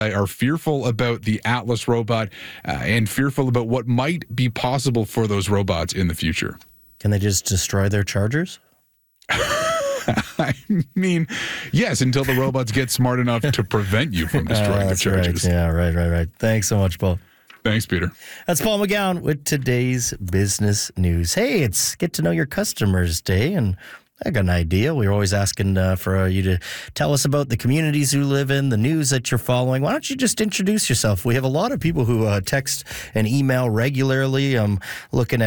are fearful about the Atlas robot and fearful about what might be possible for those robots in the future. Can they just destroy their chargers? I mean, yes, until the robots get smart enough to prevent you from destroying the chargers. Right. Yeah, right. Thanks so much, Paul. Thanks, Peter. That's Paul McGowan with today's business news. Hey, it's Get to Know Your Customers Day, and I got an idea. We're always asking for you to tell us about the communities you live in, the news that you're following. Why don't you just introduce yourself? We have a lot of people who text and email regularly. I'm looking at